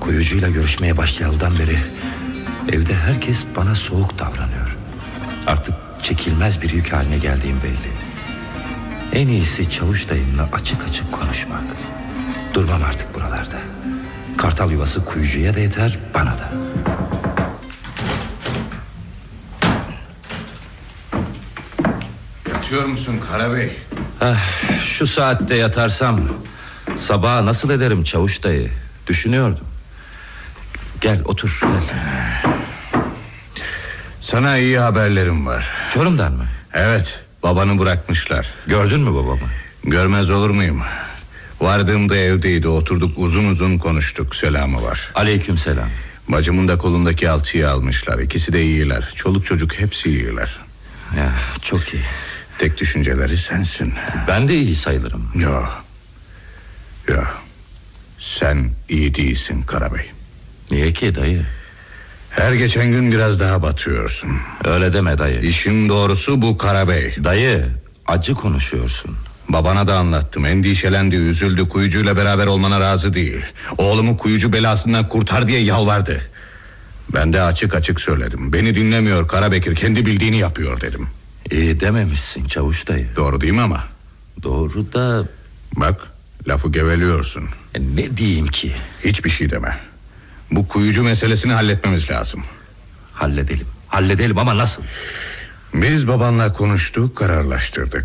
Kuyucuyla görüşmeye başlayalıdan beri evde herkes bana soğuk davranıyor. Artık çekilmez bir yük haline geldiğim belli. En iyisi Çavuş dayımla açık açık konuşmak. Durmam artık buralarda. Kartal yuvası kuyucuya da yeter, bana da. Yatıyor musun Karabey? Şu saatte yatarsam sabaha nasıl ederim Çavuş dayı? Düşünüyordum. Gel otur, gel. Sana iyi haberlerim var. Çorum'dan mı? Evet, babanı bırakmışlar. Gördün mü babamı? Görmez olur muyum? Vardığımda evdeydi, oturduk uzun uzun konuştuk. Selamı var. Aleykümselam. Bacımın da kolundaki alçıyı almışlar. İkisi de iyiler. Çoluk çocuk hepsi iyiler. Ya, çok iyi. Tek düşünceleri sensin. Ben de iyi sayılırım. Yok. Sen iyi değilsin Karabey. Niye ki dayı? Her geçen gün biraz daha batıyorsun. Öyle deme dayı. İşin doğrusu bu Karabey. Dayı, acı konuşuyorsun. Babana da anlattım, endişelendi, üzüldü. Kuyucuyla beraber olmana razı değil. Oğlumu kuyucu belasından kurtar diye yalvardı. Ben de açık açık söyledim. Beni dinlemiyor Karabekir, kendi bildiğini yapıyor dedim. İyi dememişsin Çavuş dayı. Doğru değil mi ama? Doğru da... Bak, lafı geveliyorsun. Ne diyeyim ki? Hiçbir şey deme. Bu kuyucu meselesini halletmemiz lazım. Halledelim ama nasıl? Biz babanla konuştuk, kararlaştırdık.